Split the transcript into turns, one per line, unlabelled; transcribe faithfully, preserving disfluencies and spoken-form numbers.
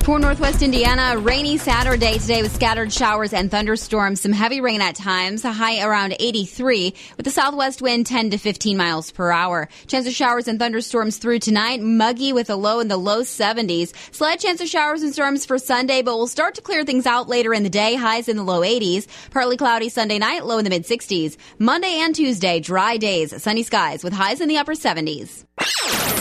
For Northwest Indiana, rainy Saturday today with scattered showers and thunderstorms. Some heavy rain at times, a high around eighty-three with the southwest wind ten to fifteen miles per hour. Chance of showers and thunderstorms through tonight, muggy with a low in the low seventies. Slight chance of showers and storms for Sunday, but we'll start to clear things out later in the day, highs in the low eighties. Partly cloudy Sunday night, low in the mid sixties. Monday and Tuesday, dry days, sunny skies with highs in the upper seventies.